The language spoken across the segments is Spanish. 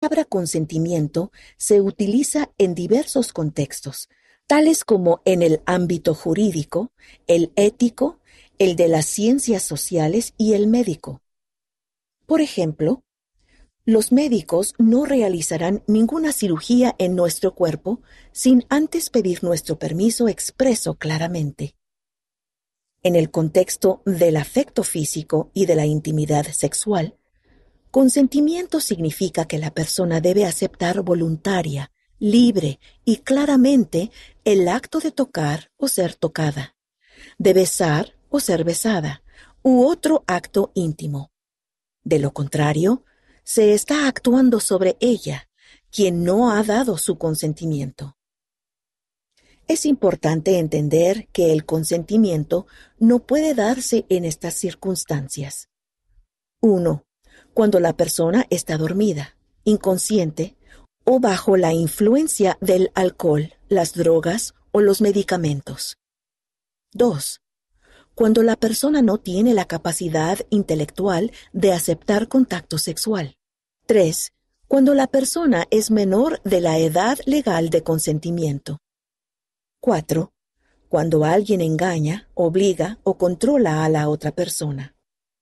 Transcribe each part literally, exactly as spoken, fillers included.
palabra consentimiento se utiliza en diversos contextos, tales como en el ámbito jurídico, el ético, el de las ciencias sociales y el médico. Por ejemplo, los médicos no realizarán ninguna cirugía en nuestro cuerpo sin antes pedir nuestro permiso expreso claramente. En el contexto del afecto físico y de la intimidad sexual, consentimiento significa que la persona debe aceptar voluntaria, libre y claramente el acto de tocar o ser tocada, de besar o ser besada, u otro acto íntimo. De lo contrario, se está actuando sobre ella, quien no ha dado su consentimiento. Es importante entender que el consentimiento no puede darse en estas circunstancias. uno. Cuando la persona está dormida, inconsciente o bajo la influencia del alcohol, las drogas o los medicamentos. dos. Cuando la persona no tiene la capacidad intelectual de aceptar contacto sexual. tres. Cuando la persona es menor de la edad legal de consentimiento. cuatro. Cuando alguien engaña, obliga o controla a la otra persona.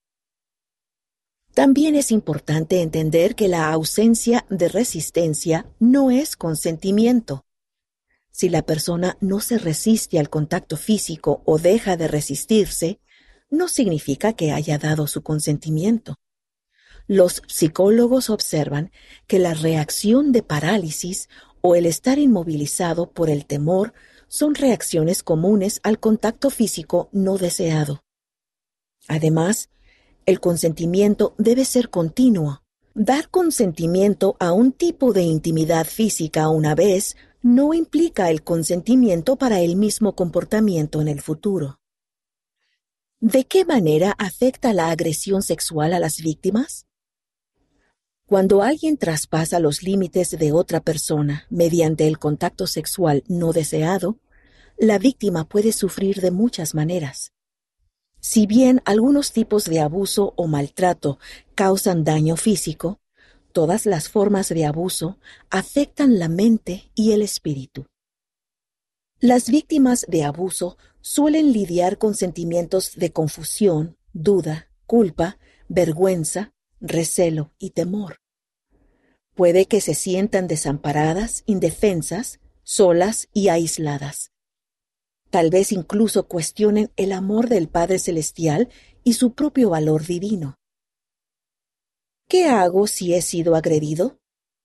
También es importante entender que la ausencia de resistencia no es consentimiento. Si la persona no se resiste al contacto físico o deja de resistirse, no significa que haya dado su consentimiento. Los psicólogos observan que la reacción de parálisis o el estar inmovilizado por el temor son reacciones comunes al contacto físico no deseado. Además, el consentimiento debe ser continuo. Dar consentimiento a un tipo de intimidad física una vez no implica el consentimiento para el mismo comportamiento en el futuro. ¿De qué manera afecta la agresión sexual a las víctimas? Cuando alguien traspasa los límites de otra persona mediante el contacto sexual no deseado, la víctima puede sufrir de muchas maneras. Si bien algunos tipos de abuso o maltrato causan daño físico, todas las formas de abuso afectan la mente y el espíritu. Las víctimas de abuso suelen lidiar con sentimientos de confusión, duda, culpa, vergüenza, recelo y temor. Puede que se sientan desamparadas, indefensas, solas y aisladas. Tal vez incluso cuestionen el amor del Padre Celestial y su propio valor divino. ¿Qué hago si he sido agredido?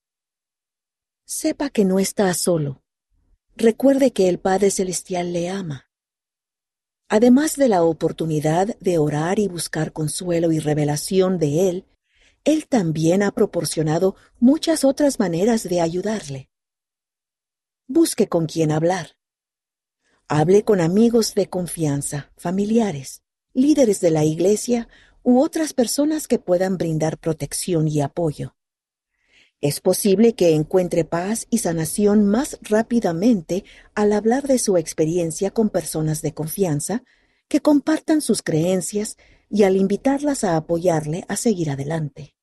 Sepa que no está solo. Recuerde que el Padre Celestial le ama. Además de la oportunidad de orar y buscar consuelo y revelación de Él, Él también ha proporcionado muchas otras maneras de ayudarle. Busque con quién hablar. Hable con amigos de confianza, familiares, líderes de la iglesia u otras personas que puedan brindar protección y apoyo. Es posible que encuentre paz y sanación más rápidamente al hablar de su experiencia con personas de confianza que compartan sus creencias y al invitarlas a apoyarle a seguir adelante.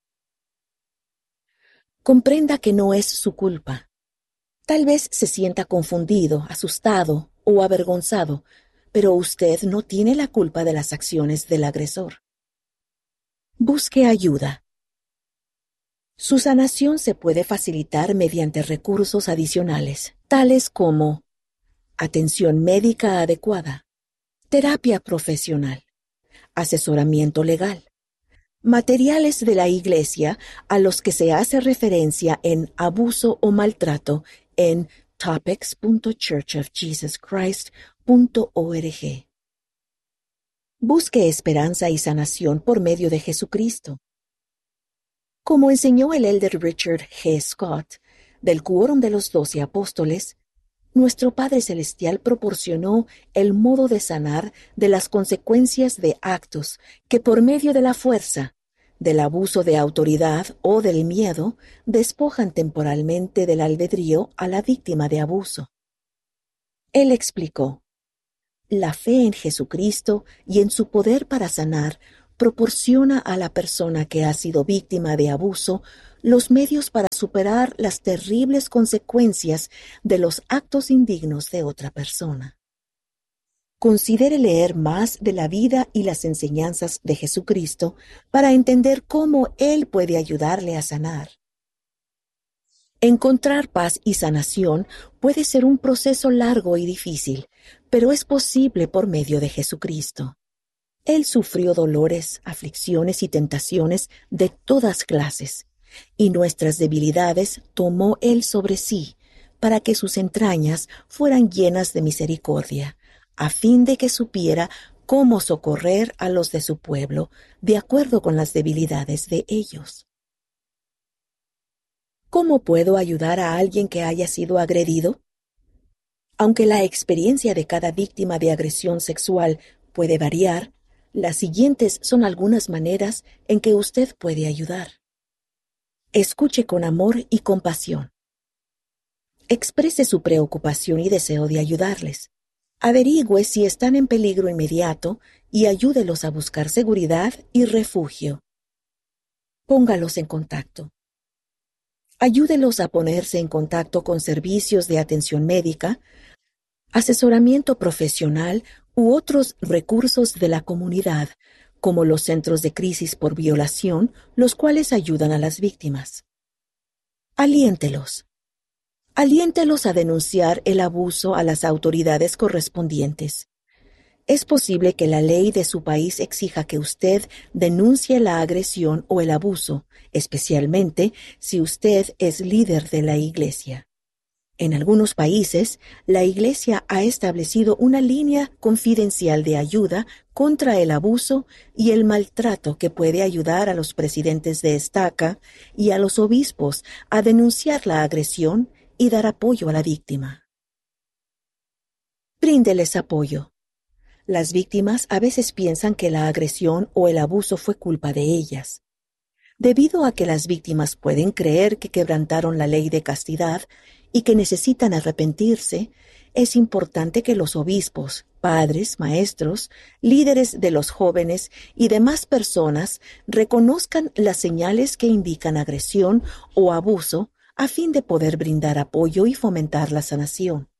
Comprenda que no es su culpa. Tal vez se sienta confundido, asustado o avergonzado, pero usted no tiene la culpa de las acciones del agresor. Busque ayuda. Su sanación se puede facilitar mediante recursos adicionales, tales como atención médica adecuada, terapia profesional, asesoramiento legal, materiales de la iglesia a los que se hace referencia en abuso o maltrato en topics punto church of jesus christ punto org. Busque esperanza y sanación por medio de Jesucristo. Como enseñó el elder Richard G. Scott, del Quórum de los Doce Apóstoles, nuestro Padre Celestial proporcionó el modo de sanar de las consecuencias de actos que por medio de la fuerza, del abuso de autoridad o del miedo, despojan temporalmente del albedrío a la víctima de abuso. Él explicó: la fe en Jesucristo y en su poder para sanar proporciona a la persona que ha sido víctima de abuso los medios para superar las terribles consecuencias de los actos indignos de otra persona. Considere leer más de la vida y las enseñanzas de Jesucristo para entender cómo Él puede ayudarle a sanar. Encontrar paz y sanación puede ser un proceso largo y difícil, pero es posible por medio de Jesucristo. Él sufrió dolores, aflicciones y tentaciones de todas clases, y nuestras debilidades tomó Él sobre sí, para que sus entrañas fueran llenas de misericordia, a fin de que supiera cómo socorrer a los de su pueblo, de acuerdo con las debilidades de ellos. ¿Cómo puedo ayudar a alguien que haya sido agredido? Aunque la experiencia de cada víctima de agresión sexual puede variar, las siguientes son algunas maneras en que usted puede ayudar. Escuche con amor y compasión. Exprese su preocupación y deseo de ayudarles. Averigüe si están en peligro inmediato y ayúdelos a buscar seguridad y refugio. Póngalos en contacto. Ayúdelos a ponerse en contacto con servicios de atención médica, asesoramiento profesional u otros recursos de la comunidad, como los centros de crisis por violación, los cuales ayudan a las víctimas. Aliéntelos. Aliéntelos a denunciar el abuso a las autoridades correspondientes. Es posible que la ley de su país exija que usted denuncie la agresión o el abuso, especialmente si usted es líder de la Iglesia. En algunos países, la Iglesia ha establecido una línea confidencial de ayuda contra el abuso y el maltrato que puede ayudar a los presidentes de estaca y a los obispos a denunciar la agresión y dar apoyo a la víctima. Bríndeles apoyo. Las víctimas a veces piensan que la agresión o el abuso fue culpa de ellas. Debido a que las víctimas pueden creer que quebrantaron la ley de castidad y que necesitan arrepentirse, es importante que los obispos, padres, maestros, líderes de los jóvenes y demás personas reconozcan las señales que indican agresión o abuso a fin de poder brindar apoyo y fomentar la sanación.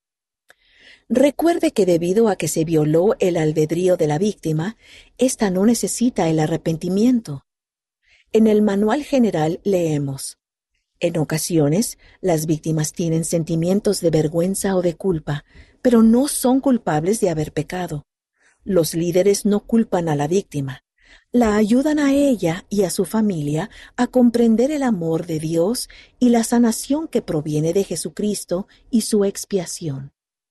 Recuerde que debido a que se violó el albedrío de la víctima, ésta no necesita el arrepentimiento. En el manual general leemos: en ocasiones, las víctimas tienen sentimientos de vergüenza o de culpa, pero no son culpables de haber pecado. Los líderes no culpan a la víctima. La ayudan a ella y a su familia a comprender el amor de Dios y la sanación que proviene de Jesucristo y su expiación.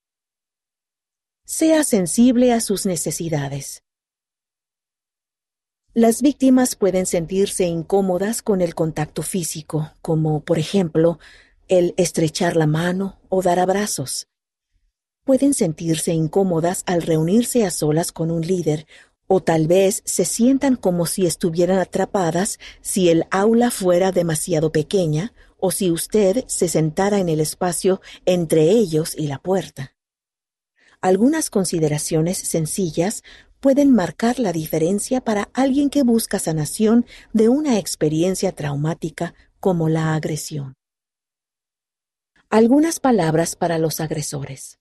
Sea sensible a sus necesidades. Las víctimas pueden sentirse incómodas con el contacto físico, como, por ejemplo, el estrechar la mano o dar abrazos. Pueden sentirse incómodas al reunirse a solas con un líder, o tal vez se sientan como si estuvieran atrapadas si el aula fuera demasiado pequeña o si usted se sentara en el espacio entre ellos y la puerta. Algunas consideraciones sencillas pueden marcar la diferencia para alguien que busca sanación de una experiencia traumática como la agresión. Algunas palabras para los agresores.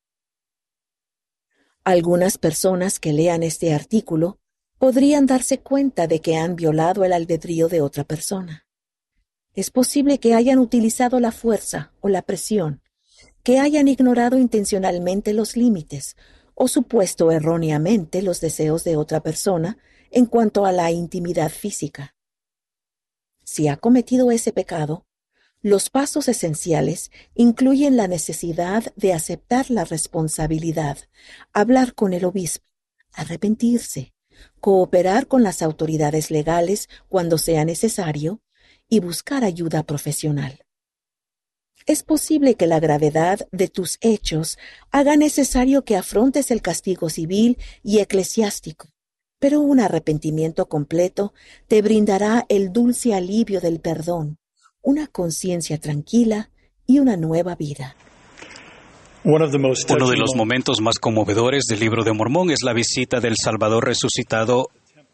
Algunas personas que lean este artículo podrían darse cuenta de que han violado el albedrío de otra persona. Es posible que hayan utilizado la fuerza o la presión, que hayan ignorado intencionalmente los límites o supuesto erróneamente los deseos de otra persona en cuanto a la intimidad física. Si ha cometido ese pecado, los pasos esenciales incluyen la necesidad de aceptar la responsabilidad, hablar con el obispo, arrepentirse, cooperar con las autoridades legales cuando sea necesario y buscar ayuda profesional. Es posible que la gravedad de tus hechos haga necesario que afrontes el castigo civil y eclesiástico, pero un arrepentimiento completo te brindará el dulce alivio del perdón, una conciencia tranquila y una nueva vida. Uno de los momentos más conmovedores del Libro de Mormón es la visita del Salvador resucitado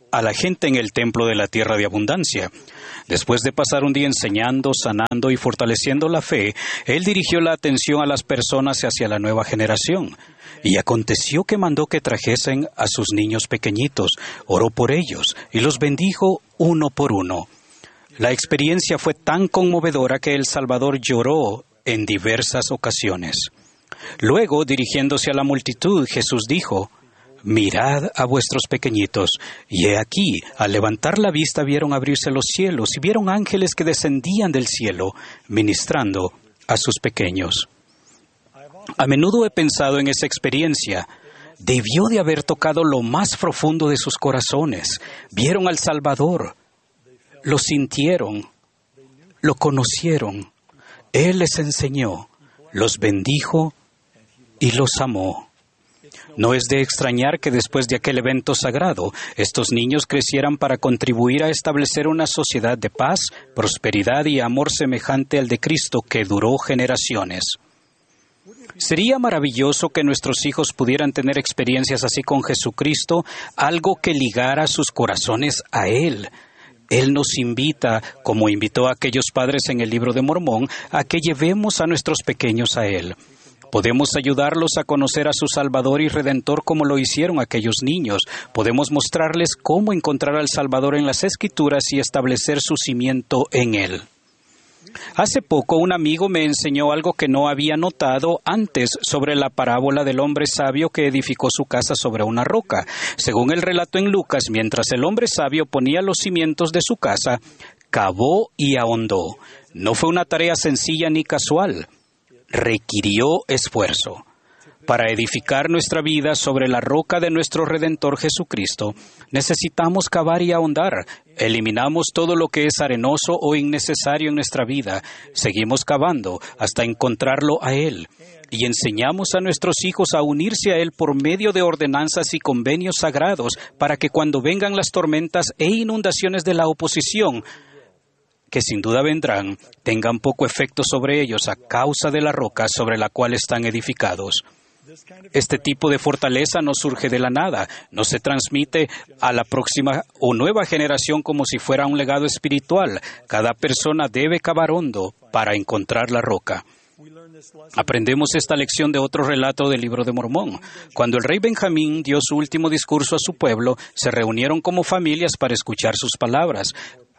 a la gente en el templo de la tierra de abundancia. Después de pasar un día enseñando, sanando y fortaleciendo la fe, Él dirigió la atención a las personas hacia la nueva generación. Y aconteció que mandó que trajesen a sus niños pequeñitos, oró por ellos y los bendijo uno por uno. La experiencia fue tan conmovedora que el Salvador lloró en diversas ocasiones. Luego, dirigiéndose a la multitud, Jesús dijo: «Mirad a vuestros pequeñitos». Y he aquí, al levantar la vista, vieron abrirse los cielos y vieron ángeles que descendían del cielo, ministrando a sus pequeños. A menudo he pensado en esa experiencia. Debió de haber tocado lo más profundo de sus corazones. Vieron al Salvador, lo sintieron, lo conocieron. Él les enseñó, los bendijo y los amó. No es de extrañar que después de aquel evento sagrado, estos niños crecieran para contribuir a establecer una sociedad de paz, prosperidad y amor semejante al de Cristo que duró generaciones. Sería maravilloso que nuestros hijos pudieran tener experiencias así con Jesucristo, algo que ligara sus corazones a Él. Él nos invita, como invitó a aquellos padres en el Libro de Mormón, a que llevemos a nuestros pequeños a Él. Podemos ayudarlos a conocer a su Salvador y Redentor como lo hicieron aquellos niños. Podemos mostrarles cómo encontrar al Salvador en las Escrituras y establecer su cimiento en Él. Hace poco un amigo me enseñó algo que no había notado antes sobre la parábola del hombre sabio que edificó su casa sobre una roca. Según el relato en Lucas, mientras el hombre sabio ponía los cimientos de su casa, cavó y ahondó. No fue una tarea sencilla ni casual. Requirió esfuerzo. Para edificar nuestra vida sobre la roca de nuestro Redentor Jesucristo, necesitamos cavar y ahondar. Eliminamos todo lo que es arenoso o innecesario en nuestra vida. Seguimos cavando hasta encontrarlo a Él. Y enseñamos a nuestros hijos a unirse a Él por medio de ordenanzas y convenios sagrados para que cuando vengan las tormentas e inundaciones de la oposición, que sin duda vendrán, tengan poco efecto sobre ellos a causa de la roca sobre la cual están edificados. Este tipo de fortaleza no surge de la nada, no se transmite a la próxima o nueva generación como si fuera un legado espiritual. Cada persona debe cavar hondo para encontrar la roca. Aprendemos esta lección de otro relato del Libro de Mormón. Cuando el rey Benjamín dio su último discurso a su pueblo, se reunieron como familias para escuchar sus palabras.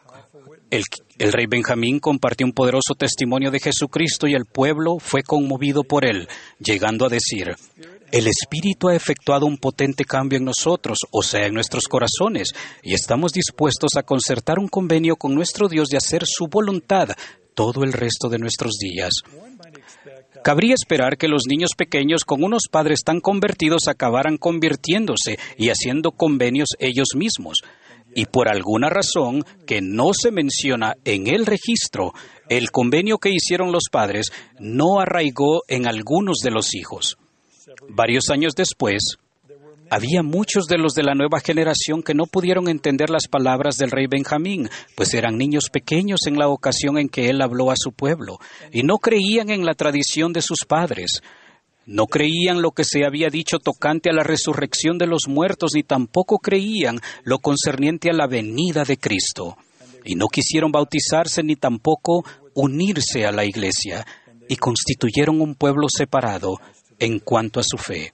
El, el rey Benjamín compartió un poderoso testimonio de Jesucristo y el pueblo fue conmovido por él, llegando a decir: «El Espíritu ha efectuado un potente cambio en nosotros, o sea, en nuestros corazones, y estamos dispuestos a concertar un convenio con nuestro Dios de hacer su voluntad todo el resto de nuestros días». Cabría esperar que los niños pequeños con unos padres tan convertidos acabaran convirtiéndose y haciendo convenios ellos mismos. Y por alguna razón que no se menciona en el registro, el convenio que hicieron los padres no arraigó en algunos de los hijos. Varios años después, había muchos de los de la nueva generación que no pudieron entender las palabras del rey Benjamín, pues eran niños pequeños en la ocasión en que él habló a su pueblo, y no creían en la tradición de sus padres. No creían lo que se había dicho tocante a la resurrección de los muertos, ni tampoco creían lo concerniente a la venida de Cristo. Y no quisieron bautizarse ni tampoco unirse a la iglesia, y constituyeron un pueblo separado en cuanto a su fe.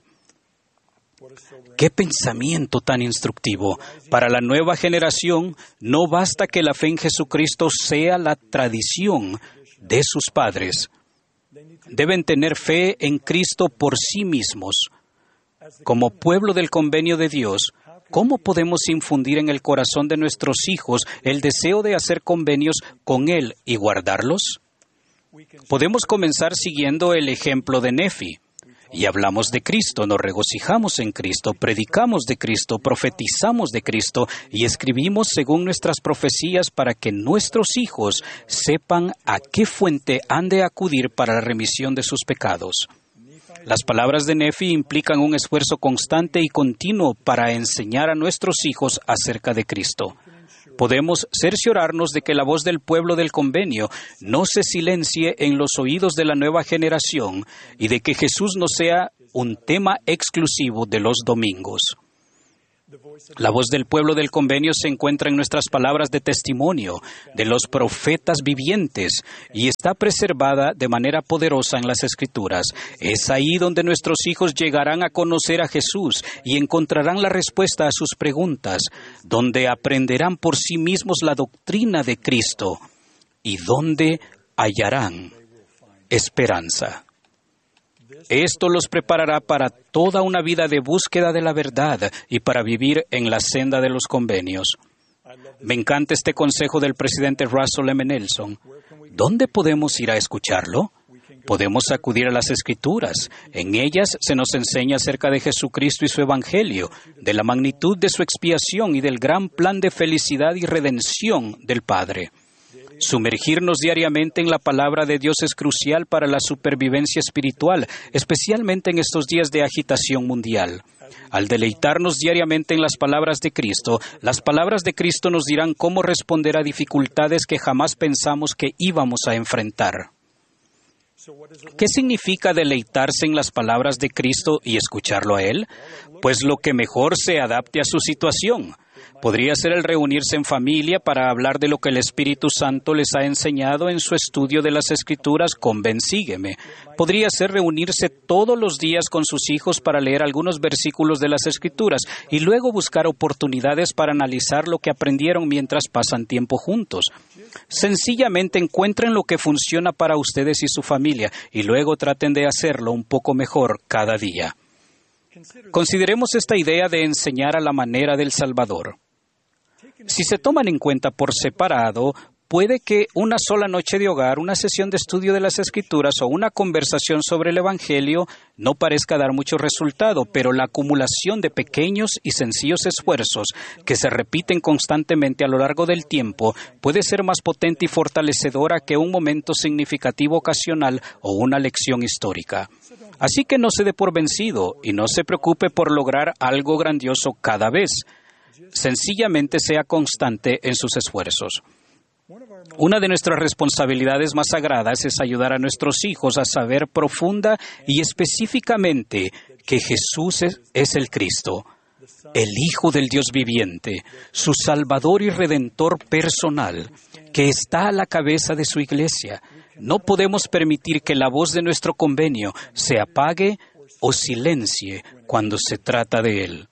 ¡Qué pensamiento tan instructivo! Para la nueva generación, no basta que la fe en Jesucristo sea la tradición de sus padres. Deben tener fe en Cristo por sí mismos. Como pueblo del convenio de Dios, ¿cómo podemos infundir en el corazón de nuestros hijos el deseo de hacer convenios con Él y guardarlos? Podemos comenzar siguiendo el ejemplo de Nefi. Y hablamos de Cristo, nos regocijamos en Cristo, predicamos de Cristo, profetizamos de Cristo y escribimos según nuestras profecías para que nuestros hijos sepan a qué fuente han de acudir para la remisión de sus pecados. Las palabras de Nefi implican un esfuerzo constante y continuo para enseñar a nuestros hijos acerca de Cristo. Podemos cerciorarnos de que la voz del pueblo del convenio no se silencie en los oídos de la nueva generación y de que Jesús no sea un tema exclusivo de los domingos. La voz del pueblo del convenio se encuentra en nuestras palabras de testimonio de los profetas vivientes y está preservada de manera poderosa en las Escrituras. Es ahí donde nuestros hijos llegarán a conocer a Jesús y encontrarán la respuesta a sus preguntas, donde aprenderán por sí mismos la doctrina de Cristo y donde hallarán esperanza. Esto los preparará para toda una vida de búsqueda de la verdad y para vivir en la senda de los convenios. Me encanta este consejo del presidente Russell M. Nelson. ¿Dónde podemos ir a escucharlo? Podemos acudir a las Escrituras. En ellas se nos enseña acerca de Jesucristo y su Evangelio, de la magnitud de su expiación y del gran plan de felicidad y redención del Padre. Sumergirnos diariamente en la palabra de Dios es crucial para la supervivencia espiritual, especialmente en estos días de agitación mundial. Al deleitarnos diariamente en las palabras de Cristo, las palabras de Cristo nos dirán cómo responder a dificultades que jamás pensamos que íbamos a enfrentar. ¿Qué significa deleitarse en las palabras de Cristo y escucharlo a Él? Pues lo que mejor se adapte a su situación. Podría ser el reunirse en familia para hablar de lo que el Espíritu Santo les ha enseñado en su estudio de las Escrituras con Ven, sígueme. Podría ser reunirse todos los días con sus hijos para leer algunos versículos de las Escrituras y luego buscar oportunidades para analizar lo que aprendieron mientras pasan tiempo juntos. Sencillamente encuentren lo que funciona para ustedes y su familia y luego traten de hacerlo un poco mejor cada día. Consideremos esta idea de enseñar a la manera del Salvador. Si se toman en cuenta por separado, puede que una sola noche de hogar, una sesión de estudio de las Escrituras o una conversación sobre el Evangelio no parezca dar mucho resultado, pero la acumulación de pequeños y sencillos esfuerzos que se repiten constantemente a lo largo del tiempo puede ser más potente y fortalecedora que un momento significativo ocasional o una lección histórica. Así que no se dé por vencido y no se preocupe por lograr algo grandioso cada vez. Sencillamente sea constante en sus esfuerzos. Una de nuestras responsabilidades más sagradas es ayudar a nuestros hijos a saber profunda y específicamente que Jesús es, es el Cristo, el Hijo del Dios viviente, su Salvador y Redentor personal, que está a la cabeza de su iglesia. No podemos permitir que la voz de nuestro convenio se apague o silencie cuando se trata de Él.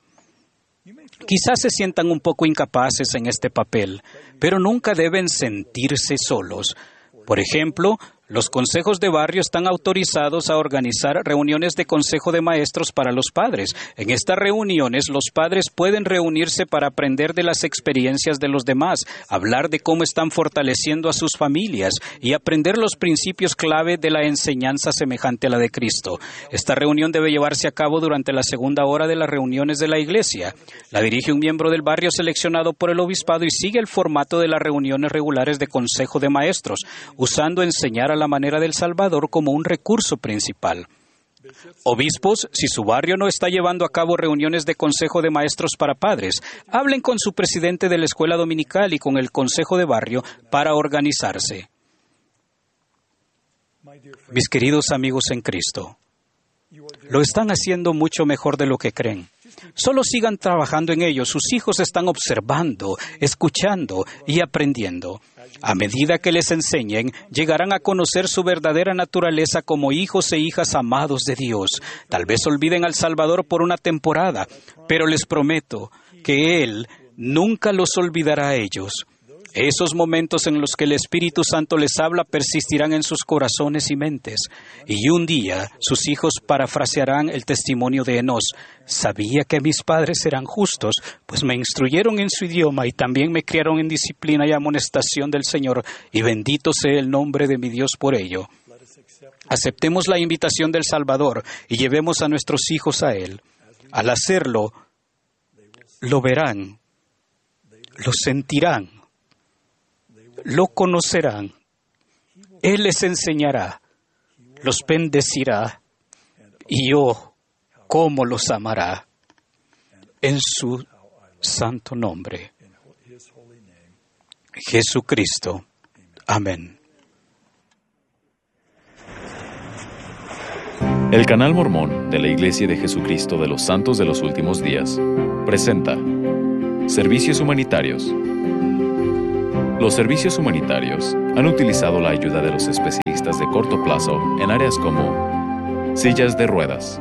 Quizás se sientan un poco incapaces en este papel, pero nunca deben sentirse solos. Por ejemplo, los consejos de barrio están autorizados a organizar reuniones de consejo de maestros para los padres. En estas reuniones, los padres pueden reunirse para aprender de las experiencias de los demás, hablar de cómo están fortaleciendo a sus familias y aprender los principios clave de la enseñanza semejante a la de Cristo. Esta reunión debe llevarse a cabo durante la segunda hora de las reuniones de la iglesia. La dirige un miembro del barrio seleccionado por el obispado y sigue el formato de las reuniones regulares de consejo de maestros, usando enseñar a la manera del Salvador como un recurso principal. Obispos, si su barrio no está llevando a cabo reuniones de consejo de maestros para padres, hablen con su presidente de la escuela dominical y con el consejo de barrio para organizarse. Mis queridos amigos en Cristo, lo están haciendo mucho mejor de lo que creen. Solo sigan trabajando en ello. Sus hijos están observando, escuchando y aprendiendo. A medida que les enseñen, llegarán a conocer su verdadera naturaleza como hijos e hijas amados de Dios. Tal vez olviden al Salvador por una temporada, pero les prometo que Él nunca los olvidará a ellos. Esos momentos en los que el Espíritu Santo les habla persistirán en sus corazones y mentes. Y un día sus hijos parafrasearán el testimonio de Enós. Sabía que mis padres eran justos, pues me instruyeron en su idioma y también me criaron en disciplina y amonestación del Señor, y bendito sea el nombre de mi Dios por ello. Aceptemos la invitación del Salvador y llevemos a nuestros hijos a Él. Al hacerlo, lo verán, lo sentirán, lo conocerán. Él les enseñará, los bendecirá, y oh, cómo los amará, en su santo nombre. Jesucristo. Amén. El canal mormón de la Iglesia de Jesucristo de los Santos de los Últimos Días presenta Servicios humanitarios. Los servicios humanitarios han utilizado la ayuda de los especialistas de corto plazo en áreas como sillas de ruedas,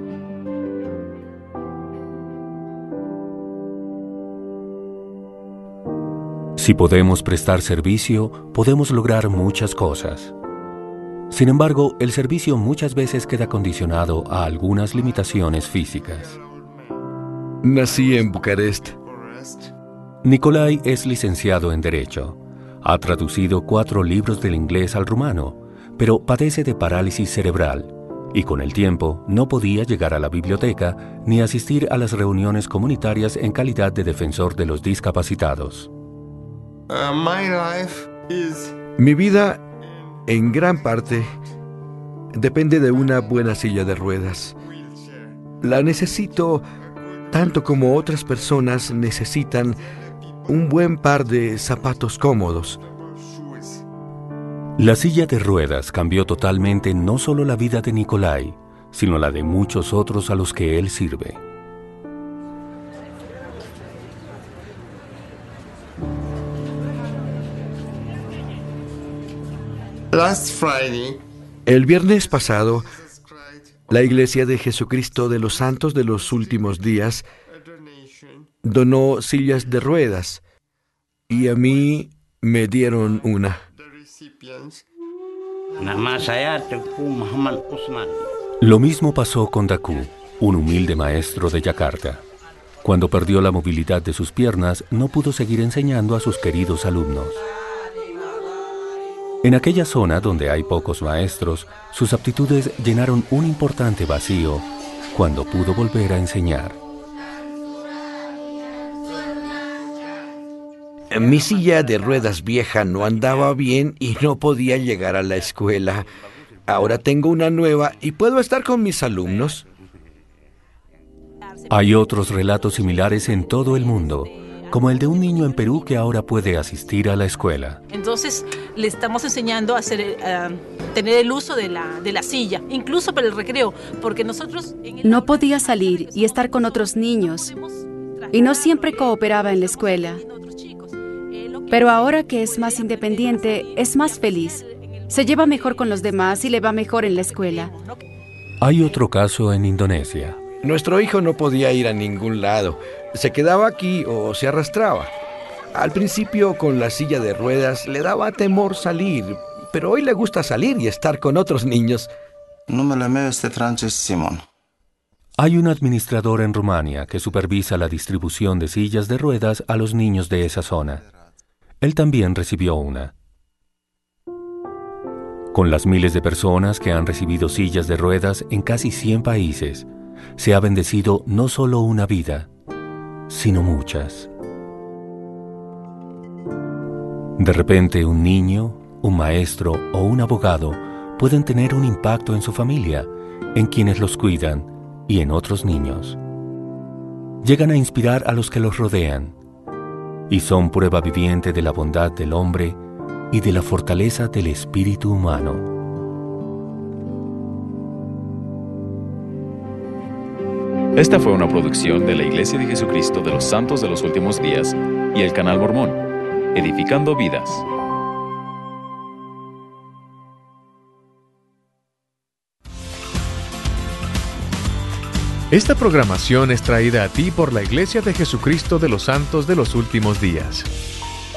si podemos prestar servicio, podemos lograr muchas cosas. Sin embargo, el servicio muchas veces queda condicionado a algunas limitaciones físicas. Nací en Bucarest. Nicolae es licenciado en Derecho. Ha traducido cuatro libros del inglés al rumano, pero padece de parálisis cerebral y con el tiempo no podía llegar a la biblioteca ni asistir a las reuniones comunitarias en calidad de defensor de los discapacitados. Uh, my life is... Mi vida, en gran parte, depende de una buena silla de ruedas. La necesito tanto como otras personas necesitan un buen par de zapatos cómodos. La silla de ruedas cambió totalmente no solo la vida de Nicolae, sino la de muchos otros a los que él sirve. Last Friday, el viernes pasado, la Iglesia de Jesucristo de los Santos de los Últimos Días donó sillas de ruedas y a mí me dieron una. Lo mismo pasó con Daku, un humilde maestro de Yakarta. Cuando perdió la movilidad de sus piernas, no pudo seguir enseñando a sus queridos alumnos. En aquella zona donde hay pocos maestros, sus aptitudes llenaron un importante vacío cuando pudo volver a enseñar. Mi silla de ruedas vieja no andaba bien y no podía llegar a la escuela. Ahora tengo una nueva y puedo estar con mis alumnos. Hay otros relatos similares en todo el mundo, como el de un niño en Perú que ahora puede asistir a la escuela. Entonces le estamos enseñando a hacer, uh, tener el uso de la, de la silla, incluso para el recreo, porque nosotros... En el... No podía salir y estar con otros niños, y no siempre cooperaba en la escuela. Pero ahora que es más independiente, es más feliz. Se lleva mejor con los demás y le va mejor en la escuela. Hay otro caso en Indonesia. Nuestro hijo no podía ir a ningún lado. Se quedaba aquí o se arrastraba. Al principio, con la silla de ruedas, le daba temor salir, pero hoy le gusta salir y estar con otros niños. Numele meu este Francis Simon. Hay un administrador en Rumania que supervisa la distribución de sillas de ruedas a los niños de esa zona. Él también recibió una. Con las miles de personas que han recibido sillas de ruedas en casi cien países, se ha bendecido no solo una vida, sino muchas. De repente, un niño, un maestro o un abogado pueden tener un impacto en su familia, en quienes los cuidan y en otros niños. Llegan a inspirar a los que los rodean y son prueba viviente de la bondad del hombre y de la fortaleza del espíritu humano. Esta fue una producción de la Iglesia de Jesucristo de los Santos de los Últimos Días y el Canal Mormón, edificando vidas. Esta programación es traída a ti por la Iglesia de Jesucristo de los Santos de los Últimos Días.